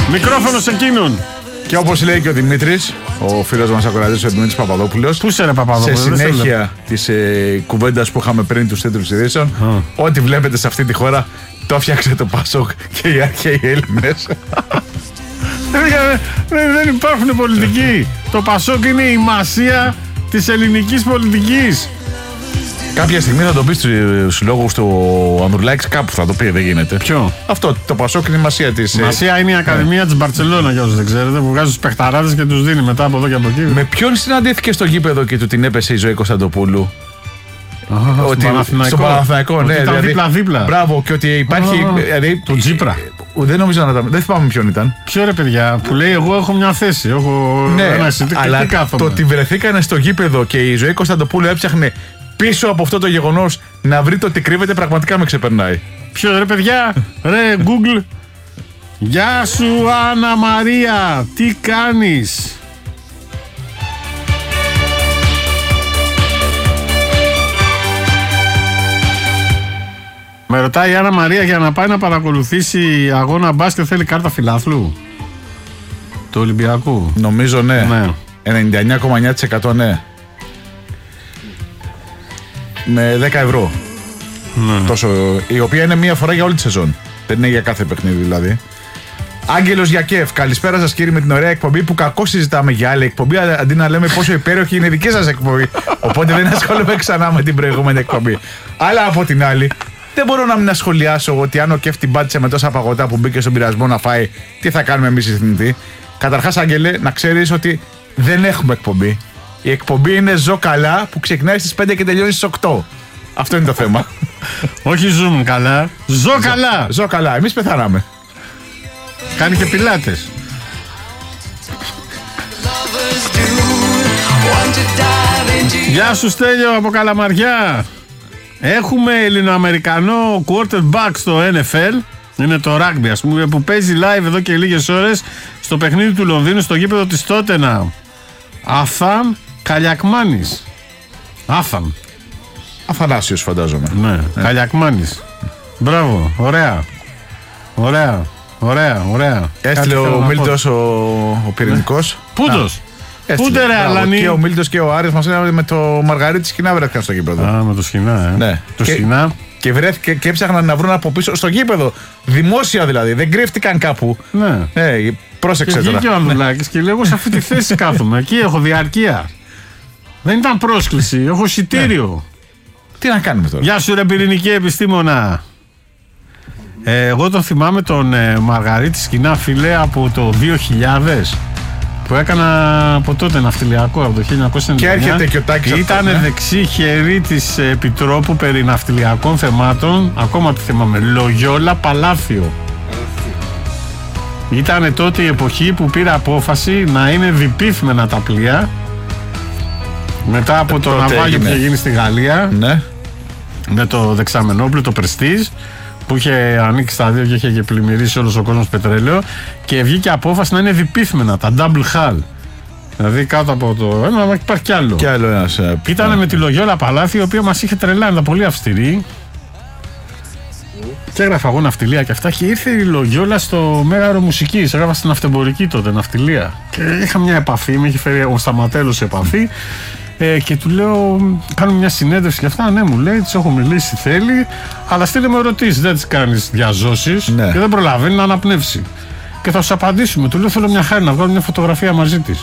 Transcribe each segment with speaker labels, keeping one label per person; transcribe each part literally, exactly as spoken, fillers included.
Speaker 1: Μικρόφωνο σε εκείνον.
Speaker 2: Και όπως λέει και ο Δημήτρης, ο φίλος μας ακροατής, ο Δημήτρης Παπαδόπουλος.
Speaker 1: Πού είσαι ρε Παπαδόπουλος?
Speaker 2: Σε συνέχεια της ε, κουβέντας που είχαμε πριν τους τίτλους ειδήσεων, oh. ό,τι βλέπετε σε αυτή τη χώρα το έφτιαξε το Πασόκ και οι αρχαίοι Έλληνες.
Speaker 1: Δεν υπάρχουν πολιτικοί. Το Πασόκ είναι η μασία της ελληνικής πολιτικής.
Speaker 2: Κάποια στιγμή θα το πει στους λόγους του Ανδρουλάκης, κάπου θα το πει, δεν γίνεται.
Speaker 1: Ποιο?
Speaker 2: Αυτό, το Πασόκ είναι η μασία της.
Speaker 1: Η μασία είναι η Ακαδημία yeah. της Μπαρτσελώνα, για όσους δεν ξέρετε, που βγάζει τους παιχταράδες και τους δίνει μετά από εδώ και από εκεί.
Speaker 2: Με ποιον συναντήθηκε στο γήπεδο και του την έπεσε η Ζωή Κωνσταντοπούλου?
Speaker 1: Oh, ότι,
Speaker 2: στο Παναθηναϊκό, ναι.
Speaker 1: Ήταν δίπλα-δίπλα.
Speaker 2: Μπράβο, και ότι υπάρχει.
Speaker 1: Oh, δηλαδή, τον Τσίπρα.
Speaker 2: Δεν νομίζω να τα. Δεν θυμάμαι ποιον ήταν.
Speaker 1: Ποιο ρε παιδιά, που λέει εγώ έχω μια θέση. Έχω
Speaker 2: ναι,
Speaker 1: ένα εισιτήριο
Speaker 2: αλλά
Speaker 1: και τι κάθομαι.
Speaker 2: Το ότι βρεθήκανε στο γήπεδο και η Ζωή Κωνσταντοπούλου έψαχνε πίσω από αυτό το γεγονός να βρει το ότι κρύβεται, πραγματικά με ξεπερνάει.
Speaker 1: Ποιο ρε παιδιά, ρε Google. Γεια σου Άννα Μαρία, τι κάνεις? Με ρωτάει η Άννα Μαρία, για να πάει να παρακολουθήσει αγώνα μπάσκετ θέλει κάρτα φιλάθλου του Ολυμπιακού?
Speaker 2: Νομίζω ναι,
Speaker 1: ναι.
Speaker 2: ενενήντα εννιά κόμμα εννιά τοις εκατό ναι. Με δέκα ευρώ.
Speaker 1: Ναι.
Speaker 2: Τόσο, η οποία είναι μία φορά για όλη τη σεζόν. Δεν είναι για κάθε παιχνίδι δηλαδή. Άγγελος Γιακέφ, καλησπέρα σας κύριοι με την ωραία εκπομπή που κακώς συζητάμε για άλλη εκπομπή. Αντί να λέμε πόσο υπέροχη είναι η δική σας εκπομπή. Οπότε δεν ασχολούμαι ξανά με την προηγούμενη εκπομπή. Αλλά από την άλλη, δεν μπορώ να μην ασχολιάσω ότι αν ο Κεφ την πάτησε με τόσα παγωτά που μπήκε στον πειρασμό να φάει, τι θα κάνουμε εμείς οι θνητοί. Καταρχάς, Άγγελε, να ξέρεις ότι δεν έχουμε εκπομπή. Η εκπομπή είναι Ζω καλά που ξεκινάει στις πέντε και τελειώνει στις οκτώ. Αυτό είναι το θέμα.
Speaker 1: Όχι ζούμε καλά. Ζω καλά.
Speaker 2: Ζω καλά. Εμείς πεθάναμε.
Speaker 1: Κάνει και πιλάτες. Γεια σου Στέλιο από Καλαμαριά. Έχουμε Ελληνοαμερικανό quarterback στο N F L. Είναι το rugby, ας πούμε, που παίζει live εδώ και λίγες ώρες στο παιχνίδι του Λονδίνου στο γήπεδο της Τότεναμ. Αθάν Καλιακμάνης. Άθαν.
Speaker 2: Αθανάσιος φαντάζομαι.
Speaker 1: Ναι, ε. Καλιακμάνης. Μπράβο, ωραία. Ωραία, ωραία, ωραία.
Speaker 2: Έστειλε ο Μίλτος ο, ο πυρηνικός.
Speaker 1: Πούντος. Πούντε ρε Αλανή.
Speaker 2: Και ο Μίλτος και ο Άρης μας έλεγαν με το Μαργαρίτη Σκηνά βρέθηκαν στο γήπεδο.
Speaker 1: Α, με το Σκηνά, ε.
Speaker 2: Ναι.
Speaker 1: Το
Speaker 2: και,
Speaker 1: Σκηνά.
Speaker 2: Και βρέθηκε και έψαχναν να βρουν από πίσω στο γήπεδο. Δημόσια δηλαδή, δεν κρύφτηκαν κάπου.
Speaker 1: Ναι.
Speaker 2: Ε, πρόσεξε
Speaker 1: και
Speaker 2: τώρα.
Speaker 1: Και ο Ανδρουλάκης και λέω: εγώ σε αυτή τη θέση κάθομαι. Εκεί έχω διαρκεία. Δεν ήταν πρόσκληση, έχω εισιτήριο.
Speaker 2: Ναι. Τι να κάνουμε τώρα.
Speaker 1: Γεια σου, ρε πυρηνική επιστήμονα. Ε, εγώ τον θυμάμαι τον ε, Μαργαρίτη Σκηνά, φίλε, από το δύο χιλιάδες. Που έκανα από τότε ναυτιλιακό, από το χίλια εννιακόσια ενενήντα εννιά.
Speaker 2: Και έρχεται και ο Τάκης.
Speaker 1: Ήταν ναι. δεξί χέρι της Επιτρόπου περί ναυτιλιακών θεμάτων. Ακόμα τη θυμάμαι. Λογιόλα Παλάθιο. Ήταν τότε η εποχή που πήρε απόφαση να είναι διπύθμενα τα πλοία. Μετά από το ναυάγιο που είχε γίνει στη Γαλλία.
Speaker 2: Ναι.
Speaker 1: Με το δεξαμενόπλοιο, το Prestige, που είχε ανοίξει τα δύο και είχε και πλημμυρίσει όλος ο κόσμος πετρέλαιο, και βγήκε απόφαση να είναι διπύθμενα, τα double hull. Δηλαδή κάτω από το ένα υπάρχει κι άλλο.
Speaker 2: Κι άλλο ένας.
Speaker 1: Ήταν με τη Λογιόλα Παλάθη, η οποία μας είχε τρελάνει, ήταν πολύ αυστηρή. Και έγραφα εγώ ναυτιλία και αυτά, και ήρθε η Λογιόλα στο Μέγαρο Μουσικής. Έγραφα στην ναυτεμπορική τότε, ναυτιλία. Και είχα μια επαφή, με είχε φέρει ο Σταματέλος σε επαφή. Ε, και του λέω, κάνουμε μια συνέντευξη και αυτά. Ναι, μου λέει, της έχω μιλήσει, θέλει, αλλά στείλε με ερωτήσεις. Δεν της κάνεις διαζώσεις, ναι. Και δεν προλαβαίνει να αναπνεύσει. Και θα σου απαντήσουμε. Του λέω, θέλω μια χάρη να βγάλω μια φωτογραφία μαζί της.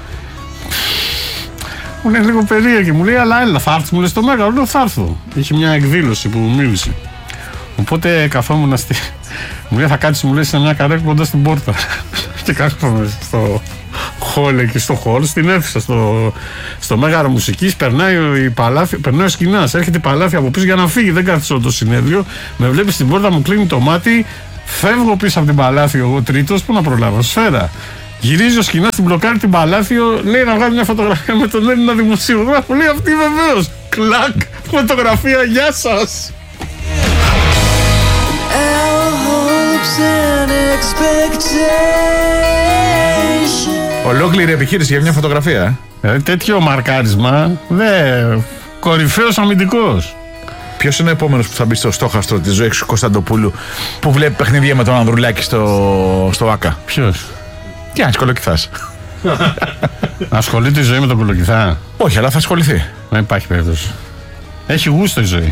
Speaker 1: Μου λέει λίγο περίεργη, μου λέει, αλλά έλα, θα έρθει, μου λέει στο Μέγαρο. Λέω, θα έρθω. Είχε μια εκδήλωση που μου μίλησε. Οπότε καθόμουν στη. Μου λέει, θα κάτσει, μου λέει, σε μια καρέκλα κοντά στην πόρτα. Και κάθομαι στο χόλ εκεί στο χώρο, στην αίθουσα, στο, στο Μέγαρο Μουσικής. Περνάει ο, Παλάθη, περνάει ο Σκηνάς, έρχεται η Παλάθη από πίσω για να φύγει. Δεν κάθισε όλο το συνέδριο. Με βλέπει στην πόρτα, μου κλείνει το μάτι. Φεύγω πίσω από την Παλάθη, εγώ τρίτος, πού να προλάβω, σφαίρα. Γυρίζει ο Σκηνάς, την μπλοκάρει την Παλάθιο, λέει να βγάλει μια φωτογραφία με τον Έλληνα δημοσίογραφο. Λέει αυτή βεβαίως. Κλακ, φωτογραφία, γεια σας.
Speaker 2: Ολόκληρη επιχείρηση για μια φωτογραφία.
Speaker 1: Ε, τέτοιο μαρκάρισμα. Δε. Κορυφαίος αμυντικός.
Speaker 2: Ποιος είναι ο επόμενος που θα μπει στο στόχαστρο της ζωής Κωνσταντοπούλου που βλέπει παιχνίδια με τον Ανδρουλάκη στο, στο ΆΚΑ?
Speaker 1: Ποιος?
Speaker 2: Τι αν κολοκυθάς.
Speaker 1: Ασχολείται η ζωή με τον κολοκυθά?
Speaker 2: Όχι, αλλά θα ασχοληθεί.
Speaker 1: Δεν υπάρχει περίπτωση. Έχει γούστο η ζωή.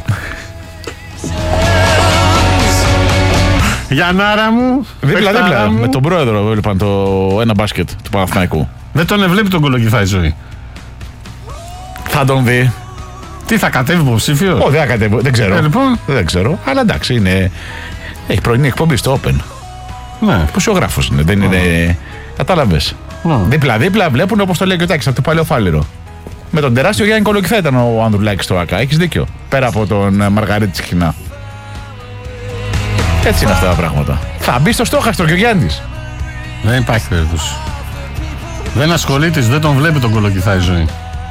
Speaker 1: Γιαννάρα μου.
Speaker 2: Δίπλα-δίπλα. Με τον πρόεδρο έλειπαν το ένα μπάσκετ του Παναθηναϊκού.
Speaker 1: Δεν τον ευλέπει τον κολοκυθά η ζωή.
Speaker 2: Θα τον δει.
Speaker 1: Τι θα κατέβει υποψήφιο?
Speaker 2: Όχι, δεν θα κατέβει. Δεν ξέρω.
Speaker 1: Ε, λοιπόν.
Speaker 2: Δεν ξέρω. Αλλά εντάξει, είναι. Έχει πρωινή εκπομπή στο Open.
Speaker 1: Ναι.
Speaker 2: Ποσιογράφος είναι. Δεν είναι. Κατάλαβες.
Speaker 1: Ναι.
Speaker 2: Δίπλα-δίπλα βλέπουν, όπως το λέει και ο Τάκης, από το παλαιό φάληρο. Με τον τεράστιο Γιάννη Κολοκυθά ήταν ο Ανδρουλάκης στο ΆΚΑ. Έχεις δίκιο. Πέρα από τον Μαργαρίτη Σχοινά. Έτσι είναι αυτά τα πράγματα. Θα μπει στο στόχαστρο και ο Γιάννης.
Speaker 1: Δεν υπάρχει περίπτωση. Δεν ασχολείται, δεν τον βλέπει τον κολοκυθά η ζωή.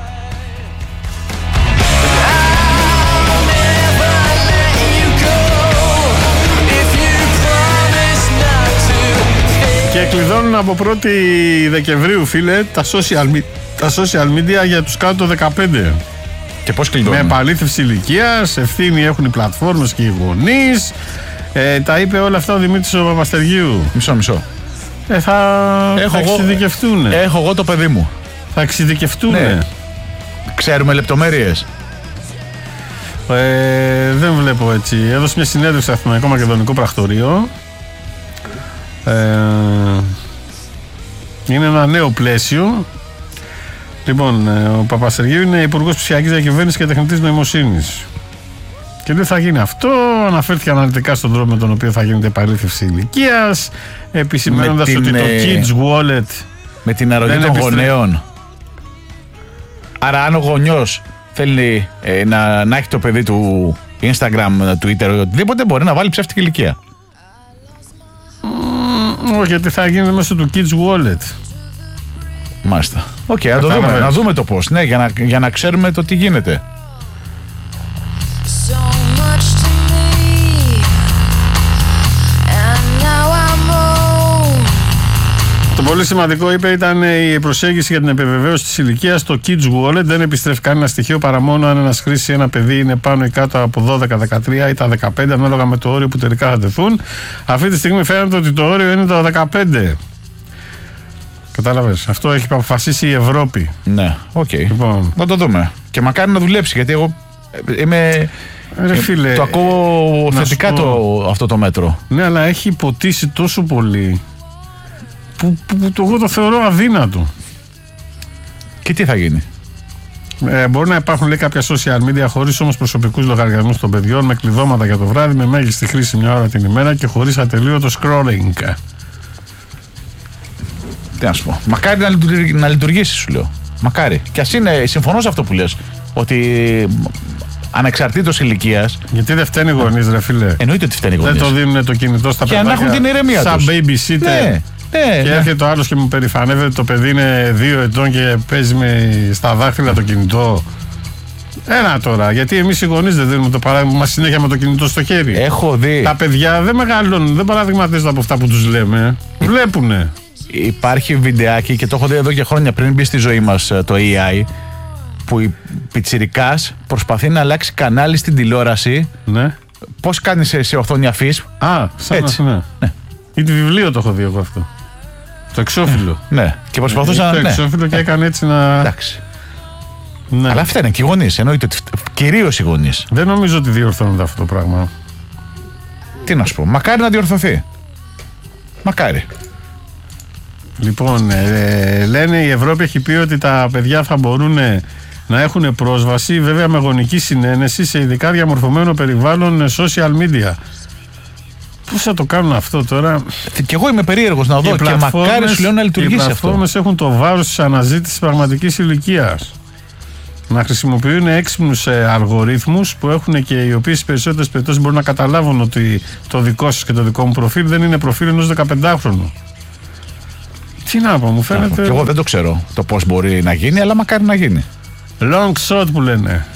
Speaker 1: Και κλειδώνουν από πρώτη Δεκεμβρίου, φίλε, τα social, τα social media για τους κάτω δεκαπέντε.
Speaker 2: Και πώς κλειδώνουν?
Speaker 1: Με επαλήθευση ηλικίας, ευθύνη έχουν οι πλατφόρμες και οι γονείς. Ε, τα είπε όλα αυτά ο Δημήτρης ο Παπαστεργίου.
Speaker 2: Μισό, μισό.
Speaker 1: Ε, θα, θα εξειδικευτούν.
Speaker 2: Έχω εγώ το παιδί μου.
Speaker 1: Θα εξειδικευτούν.
Speaker 2: Ναι. Ξέρουμε λεπτομέρειες.
Speaker 1: Ε, δεν βλέπω έτσι. Έδωσε μια συνέντευξη στο Αθηναϊκό Μακεδονικό Πρακτορείο. Ε, είναι ένα νέο πλαίσιο. Λοιπόν, ο Παπαστεργίου είναι υπουργός ψηφιακής διακυβέρνησης και τεχνητής νοημοσύνης. Και δεν θα γίνει αυτό. Αναφέρθηκε αναλυτικά στον τρόπο με τον οποίο θα γίνεται επαλήθευση ηλικίας, επισημαίνοντας ότι το Kids Wallet
Speaker 2: με την αρρωγή των επιστρέ... γονέων. Άρα, αν ο γονιός θέλει ε, να, να έχει το παιδί του Instagram, Twitter ή οτιδήποτε, μπορεί να βάλει ψεύτικη ηλικία.
Speaker 1: Mm, όχι, γιατί θα γίνει μέσω του Kids Wallet.
Speaker 2: Μάλιστα. Οκ, okay, να το δούμε, να δούμε το πώς. Ναι, για να, για να ξέρουμε το τι γίνεται.
Speaker 1: Το πολύ σημαντικό, είπε, ήταν η προσέγγιση για την επιβεβαίωση της ηλικίας. Το Kids Wallet δεν επιστρέφει κανένα στοιχείο παρά μόνο αν ένας χρήσης, ένα παιδί είναι πάνω ή κάτω από δώδεκα, δεκατρία ή τα δεκαπέντε, ανάλογα με το όριο που τελικά θα τεθούν. Αυτή τη στιγμή φαίνεται ότι το όριο είναι τα δεκαπέντε. Κατάλαβες. Αυτό έχει αποφασίσει η Ευρώπη.
Speaker 2: Ναι, οκ. Okay.
Speaker 1: Λοιπόν.
Speaker 2: Να το δούμε. Και μακάρι να δουλέψει, γιατί εγώ είμαι.
Speaker 1: Ρε φίλε,
Speaker 2: το ακούω θετικά το, αυτό το μέτρο.
Speaker 1: Ναι, αλλά έχει υποτίσει τόσο πολύ που, που, που το, εγώ το θεωρώ αδύνατο.
Speaker 2: Και τι θα γίνει?
Speaker 1: Ε, μπορεί να υπάρχουν, λέει, κάποια social media χωρίς όμως προσωπικούς λογαριασμούς των παιδιών, με κλειδώματα για το βράδυ, με μέγιστη χρήση μια ώρα την ημέρα και χωρίς ατελείωτο scrolling.
Speaker 2: Τι να σου πω. Μακάρι να, λειτουργήσει, να λειτουργήσει, σου λέω. Μακάρι. Και ας είναι, συμφωνώ σε αυτό που λες, ότι ανεξαρτήτως ηλικίας.
Speaker 1: Γιατί δεν φταίνει οι γονείς, ρε φίλε.
Speaker 2: Εννοείται ότι φταίνει οι γονείς.
Speaker 1: Δεν το δίνουν το κινητό στα παιδιά.
Speaker 2: Και να έχουν την ηρεμία
Speaker 1: σαν
Speaker 2: τους.
Speaker 1: babysitter.
Speaker 2: Ναι, ναι,
Speaker 1: και
Speaker 2: ναι.
Speaker 1: έρχεται το άλλος και μου περηφανεύεται το παιδί είναι δύο ετών και παίζει με στα δάχτυλα το κινητό. Ένα τώρα, γιατί εμείς οι γονείς δεν δίνουμε το παράδειγμα μας συνέχεια με το κινητό στο χέρι.
Speaker 2: Έχω δει.
Speaker 1: Τα παιδιά δεν μεγαλώνουν, δεν παραδειγματίζονται από αυτά που τους λέμε. Βλέπουνε.
Speaker 2: Υπάρχει βιντεάκι και το έχω δει εδώ και χρόνια πριν μπει στη ζωή μας το έι άι, που η πιτσιρικάς προσπαθεί να αλλάξει κανάλι στην τηλεόραση.
Speaker 1: Ναι.
Speaker 2: Πώς κάνεις σε, σε οθόνη αφής.
Speaker 1: Α, σαν
Speaker 2: έτσι.
Speaker 1: Να, ναι. Ναι. Ή το βιβλίο το έχω δει εγώ αυτό. Το εξώφυλλο.
Speaker 2: Ναι. Και προσπαθούσα
Speaker 1: να. Το
Speaker 2: ναι.
Speaker 1: εξώφυλλο και έκανε έτσι να.
Speaker 2: Εντάξει.
Speaker 1: Ναι.
Speaker 2: Αλλά αυτά είναι και οι γονείς. Εννοείται ότι κυρίως οι γονείς.
Speaker 1: Δεν νομίζω ότι διορθώνονται αυτό το πράγμα.
Speaker 2: Τι να σου πω. Μακάρι να διορθωθεί. Μακάρι.
Speaker 1: Λοιπόν, ε, λένε η Ευρώπη έχει πει ότι τα παιδιά θα μπορούν να έχουν πρόσβαση, βέβαια με γονική συνένεση, σε ειδικά διαμορφωμένο περιβάλλον social media. Πώς θα το κάνουν αυτό τώρα?
Speaker 2: Και εγώ είμαι περίεργος να δω, και μακάρι σου λέω να λειτουργήσει αυτό. Οι
Speaker 1: πλατφόρμες έχουν το βάρος της αναζήτησης πραγματικής ηλικίας. Να χρησιμοποιούν έξυπνους ε, αλγορίθμους που έχουν και οι οποίοι στις περισσότερες περιπτώσεις μπορούν να καταλάβουν ότι το δικό σας και το δικό μου προφίλ δεν είναι προφίλ ενός δεκαπεντάχρονου. Τι να πω, μου φαίνεται.
Speaker 2: Και εγώ δεν το ξέρω το πώς μπορεί να γίνει, αλλά μακάρι να γίνει.
Speaker 1: Long shot που λένε.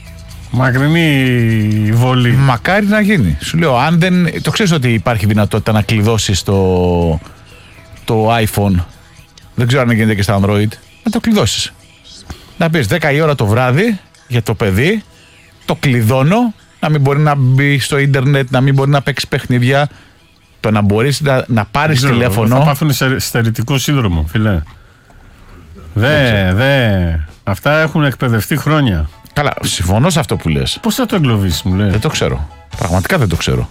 Speaker 1: Μακρινή βολή.
Speaker 2: Μακάρι να γίνει. Σου λέω, αν δεν. Το ξέρεις ότι υπάρχει δυνατότητα να κλειδώσεις το, το iPhone. Δεν ξέρω αν γίνεται και στα Android. Να το κλειδώσεις. Να πεις δέκα η ώρα το βράδυ για το παιδί, το κλειδώνω να μην μπορεί να μπει στο ίντερνετ, να μην μπορεί να παίξει παιχνίδια. Το να μπορείς να, να πάρεις τηλέφωνο.
Speaker 1: Θα πάθουν στερητικό σύνδρομο, φιλέ. Δε, δε. Αυτά έχουν εκπαιδευτεί χρόνια.
Speaker 2: Καλά, συμφωνώ σε αυτό που λες.
Speaker 1: Πώς θα το εγκλωβίσεις, μου λέει.
Speaker 2: Δεν το ξέρω. Πραγματικά δεν το ξέρω.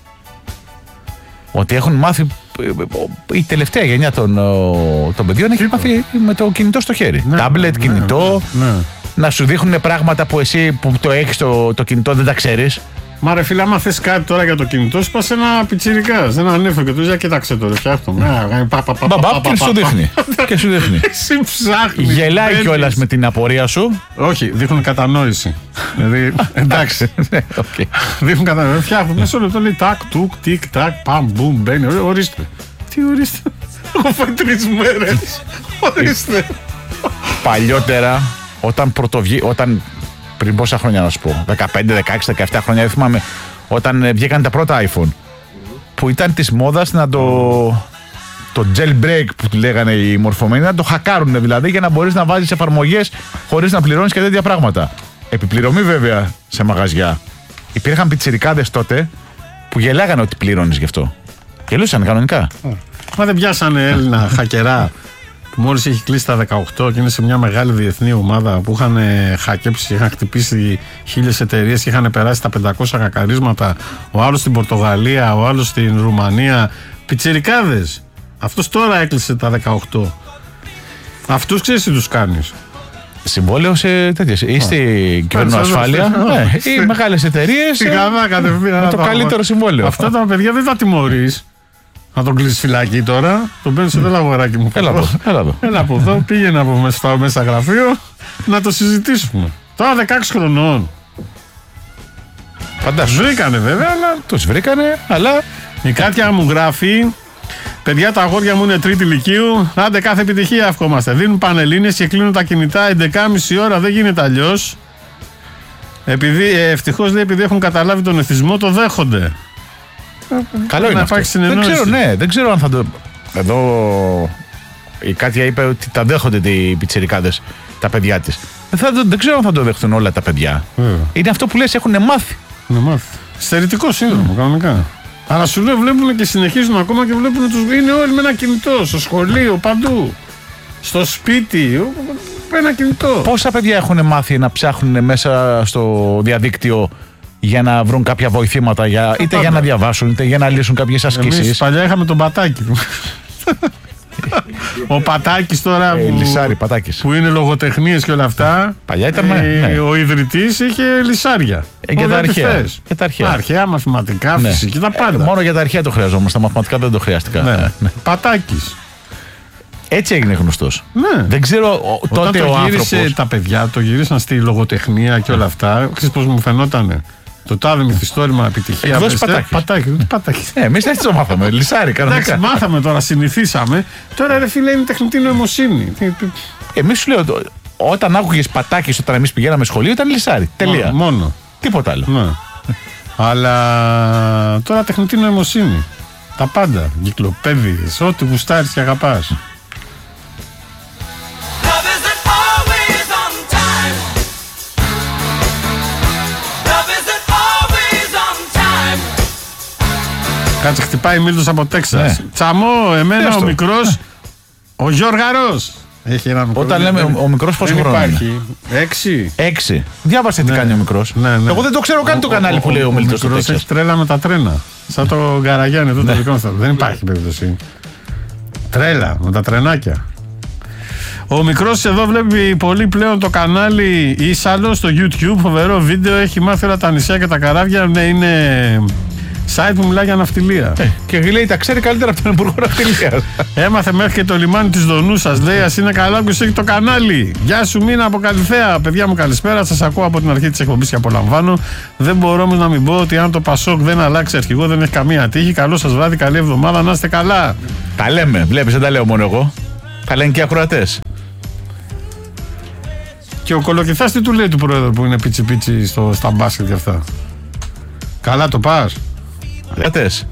Speaker 2: Ότι έχουν μάθει. Η τελευταία γενιά των, των παιδιών έχει μάθει με το κινητό στο χέρι. Ναι, τάμπλετ, ναι, κινητό. Ναι, ναι. Να σου δείχνουν πράγματα που εσύ που το έχεις το, το κινητό δεν τα ξέρεις.
Speaker 1: Μα ρε φίλε, άμα θες κάτι τώρα για το κινητό, σου πας ένα πιτσιρικάς, ένα ανέφο και του λέει, κοίταξε το ρε, φτιάχτω.
Speaker 2: Μπαμπαπ και σου δείχνει. Και σου δείχνει.
Speaker 1: Εσύ ψάχνεις.
Speaker 2: Γελάει κιόλας με την απορία σου.
Speaker 1: Όχι, δείχνουν κατανόηση. Δηλαδή, εντάξει. Δείχνουν κατανόηση. Φτιάχνω, μέσω λεπτό λέει τάκ, τουκ, τικ, τάκ, παμ, μπουμ, μπαίνει. Ορίστε. Τι ορίστε. Έχω φάει τρεις μέρες. Ορίστε.
Speaker 2: Παλιότερα, όταν πρωτοβγεί, όταν. Πριν πόσα χρόνια να σου πω, δεκαπέντε, δεκαέξι, δεκαεπτά χρόνια, δεν θυμάμαι, όταν βγήκαν τα πρώτα iPhone, που ήταν της μόδας να το, το jailbreak που του λέγανε οι μορφωμένοι, να το χακάρουν δηλαδή για να μπορείς να βάζεις εφαρμογές χωρίς να πληρώνεις και τέτοια πράγματα. Επιπληρωμή βέβαια σε μαγαζιά. Υπήρχαν πιτσιρικάδες τότε που γελάγανε ότι πληρώνεις γι' αυτό. Γελούσαν κανονικά.
Speaker 1: Μα δεν πιάσανε Έλληνα χακερά που μόλις έχει κλείσει τα δεκαοκτώ και είναι σε μια μεγάλη διεθνή ομάδα που είχαν χακέψει, είχαν χτυπήσει χίλιες εταιρείες και είχαν περάσει τα πεντακόσια χακαρίσματα. Ο άλλος στην Πορτογαλία, ο άλλος στην Ρουμανία. Πιτσιρικάδες. Αυτός τώρα έκλεισε τα δεκαοκτώ. Αυτούς ξέρεις τι τους κάνεις.
Speaker 2: Συμβόλαιο σε τέτοιες. Ή στην κυβερνοασφάλεια. Ή μεγάλες εταιρείες. Με το καλύτερο συμβόλαιο.
Speaker 1: Αυτά τα παιδιά δεν τα τιμωρείς. Να τον κλείσεις φυλάκι τώρα, τον παίρνεις εδώ, αγοράκι μου.
Speaker 2: Έλα εδώ, έλα εδώ.
Speaker 1: Έλα από εδώ, πήγαινε από μέσα στο μέσα γραφείο να το συζητήσουμε. Τώρα δεκαέξι χρονών.
Speaker 2: Φαντάσου.
Speaker 1: Βρήκανε βέβαια, αλλά.
Speaker 2: Τους βρήκανε, αλλά.
Speaker 1: Η Κάτια μου γράφει: παιδιά, τα αγόρια μου είναι τρίτη λυκείου. Άντε, κάθε επιτυχία ευχόμαστε. Δίνουν πανελλήνες και κλείνουν τα κινητά έντεκα και μισή ώρα, δεν γίνεται αλλιώς. Επειδή ευτυχώς λέει, επειδή έχουν καταλάβει τον εθισμό, το δέχονται.
Speaker 2: Καλό είναι αυτό. Δεν ξέρω, ναι, δεν ξέρω αν θα το. Εδώ η Κάτια είπε ότι τα δέχονται οι πιτσιρικάδες, τα παιδιά της. Δεν, δεν ξέρω αν θα το δεχτούν όλα τα παιδιά. Mm. Είναι αυτό που λες, έχουν μάθει.
Speaker 1: Ναι, μάθει. Στερητικό σύνδρομο, κανονικά. Αλλά σου λέω, βλέπουν και συνεχίζουν ακόμα και βλέπουν τους. Είναι όλοι με ένα κινητό, στο σχολείο, παντού. Στο σπίτι, με ένα κινητό.
Speaker 2: Πόσα παιδιά έχουν μάθει να ψάχνουν μέσα στο διαδίκτυο για να βρουν κάποια βοηθήματα, για, είτε για να διαβάσουν, είτε για να λύσουν κάποιες ασκήσεις.
Speaker 1: Εμείς παλιά είχαμε τον Πατάκη. Ο Πατάκης τώρα
Speaker 2: ε,
Speaker 1: που,
Speaker 2: λυσάρι, Πατάκης.
Speaker 1: που είναι λογοτεχνίες και όλα αυτά.
Speaker 2: Παλιά ήταν ε,
Speaker 1: ναι. Ο ιδρυτής είχε λυσάρια.
Speaker 2: Ε, και, τα αρχαία. και τα αρχαία.
Speaker 1: Αρχαία, μαθηματικά, ναι. Φυσική, τα πάντα.
Speaker 2: Ε, μόνο για τα αρχαία το χρειαζόμαστε, τα μαθηματικά δεν το χρειάστηκα.
Speaker 1: Ναι. Ναι. Πατάκης.
Speaker 2: Έτσι έγινε γνωστός.
Speaker 1: Ναι.
Speaker 2: Δεν ξέρω
Speaker 1: όταν
Speaker 2: τότε
Speaker 1: το
Speaker 2: ο
Speaker 1: γύρισε
Speaker 2: άνθρωπος.
Speaker 1: Τα παιδιά το γυρίσαν στη λογοτεχνία και όλα αυτά. Ξέρεις πώς μου φαινότανε. Το τάδε μυθιστόρημα επιτυχία.
Speaker 2: Εκδόσεις Πατάκης.
Speaker 1: Πατάκης. Πατάκης.
Speaker 2: Ε, εμείς έτσι το μάθαμε. Λυσάρι, κανονικά.
Speaker 1: Εντάξει, μάθαμε τώρα, συνηθίσαμε. Τώρα ρε φίλε είναι τεχνητή νοημοσύνη.
Speaker 2: Εμείς σου λέω, όταν άκουγες Πατάκης όταν εμείς πηγαίναμε σχολείο ήταν λυσάρι. Τελεία.
Speaker 1: Μόνο. μόνο.
Speaker 2: Τίποτα άλλο.
Speaker 1: Ναι. Αλλά τώρα τεχνητή νοημοσύνη. Τα πάντα. Κυκλοπαίδειες, ό,τι γουστάρεις και αγαπάς. Κάτσε, χτυπάει Μίλτος από Τέξας. Ναι. Τσαμό, εμένα Έστω. Ο μικρός, ο Γιώργαρος. Έχει ένα μικρό.
Speaker 2: Όταν λέμε ο, ο μικρός πόσο χρόνο είναι.
Speaker 1: Έξι.
Speaker 2: Έξι. Διάβασε
Speaker 1: ναι.
Speaker 2: τι κάνει ο μικρός.
Speaker 1: Ναι, ναι.
Speaker 2: Εγώ δεν το ξέρω καν το κανάλι
Speaker 1: ο,
Speaker 2: που λέει ο, ο Μίλτος.
Speaker 1: Ο μικρός έχει τρέλα με τα τρένα. Σαν το Γκαραγιάννη εδώ το δικό μας. Δεν υπάρχει περίπτωση. Τρέλα με τα τρενάκια. Ο μικρός εδώ βλέπει πολύ πλέον το κανάλι Ίσαλο στο YouTube. Φοβερό βίντεο. Έχει μάθει όλα τα νησιά και τα καράβια. Ναι, είναι site που μιλάει για ναυτιλία.
Speaker 2: Ε, και λέει τα ξέρει καλύτερα από τον Υπουργό Ναυτιλίας.
Speaker 1: Έμαθε μέχρι και το λιμάνι της Δονούσας. Λέει ας είναι καλά που έχει το κανάλι. Γεια σου Μίνα από Καλυθέα. Παιδιά μου καλησπέρα. Σας ακούω από την αρχή της εκπομπής και απολαμβάνω. Δεν μπορώ όμως να μην πω ότι αν το Πασόκ δεν αλλάξει αρχηγό δεν έχει καμία τύχη. Καλό σας βράδυ, καλή εβδομάδα, να είστε καλά.
Speaker 2: Τα λέμε, βλέπεις, δεν τα λέω μόνο εγώ. Τα λένε και οι ακροατές.
Speaker 1: Και ο Κολοκυθάς τι του λέει του πρόεδρου που είναι πίτσι πίτσι στο, στα μπάσκετ και αυτά. Καλά το πας.
Speaker 2: Ακροατές.